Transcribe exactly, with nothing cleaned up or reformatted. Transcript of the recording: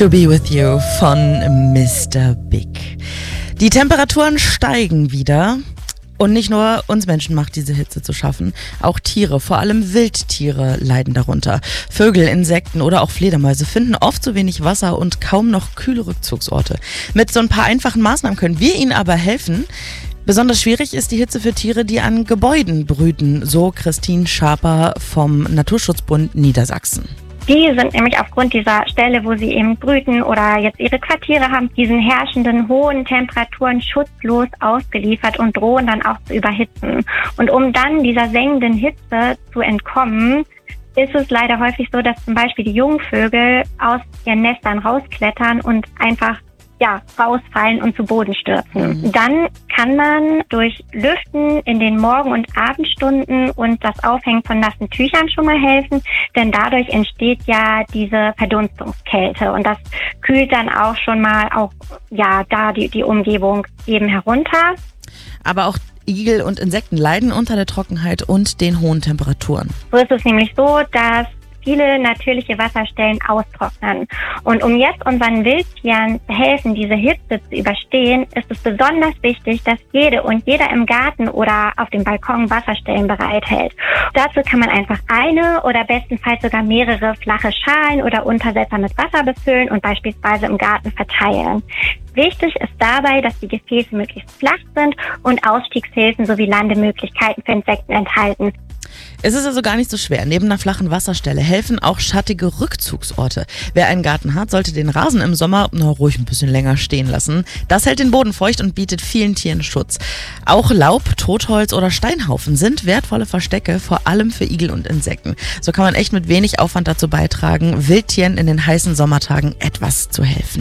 To Be With You von Mister Big. Die Temperaturen steigen wieder. Und nicht nur uns Menschen macht diese Hitze zu schaffen, auch Tiere, vor allem Wildtiere, leiden darunter. Vögel, Insekten oder auch Fledermäuse finden oft zu wenig Wasser und kaum noch kühle Rückzugsorte. Mit so ein paar einfachen Maßnahmen können wir ihnen aber helfen. Besonders schwierig ist die Hitze für Tiere, die an Gebäuden brüten, so Christine Schaper vom Naturschutzbund Niedersachsen. Die sind nämlich aufgrund dieser Stelle, wo sie eben brüten oder jetzt ihre Quartiere haben, diesen herrschenden hohen Temperaturen schutzlos ausgeliefert und drohen dann auch zu überhitzen. Und um dann dieser sengenden Hitze zu entkommen, ist es leider häufig so, dass zum Beispiel die Jungvögel aus ihren Nestern rausklettern und einfach ja, rausfallen und zu Boden stürzen. Mhm. Dann kann man durch Lüften in den Morgen- und Abendstunden und das Aufhängen von nassen Tüchern schon mal helfen, denn dadurch entsteht ja diese Verdunstungskälte und das kühlt dann auch schon mal auch ja da die, die Umgebung eben herunter. Aber auch Igel und Insekten leiden unter der Trockenheit und den hohen Temperaturen. So ist es nämlich so, dass viele natürliche Wasserstellen austrocknen. Und um jetzt unseren Wildtieren zu helfen, diese Hitze zu überstehen, ist es besonders wichtig, dass jede und jeder im Garten oder auf dem Balkon Wasserstellen bereithält. Dazu kann man einfach eine oder bestenfalls sogar mehrere flache Schalen oder Untersetzer mit Wasser befüllen und beispielsweise im Garten verteilen. Wichtig ist dabei, dass die Gefäße möglichst flach sind und Ausstiegshilfen sowie Landemöglichkeiten für Insekten enthalten. Es ist also gar nicht so schwer. Neben einer flachen Wasserstelle helfen auch schattige Rückzugsorte. Wer einen Garten hat, sollte den Rasen im Sommer na, ruhig ein bisschen länger stehen lassen. Das hält den Boden feucht und bietet vielen Tieren Schutz. Auch Laub, Totholz oder Steinhaufen sind wertvolle Verstecke, vor allem für Igel und Insekten. So kann man echt mit wenig Aufwand dazu beitragen, Wildtieren in den heißen Sommertagen etwas zu helfen.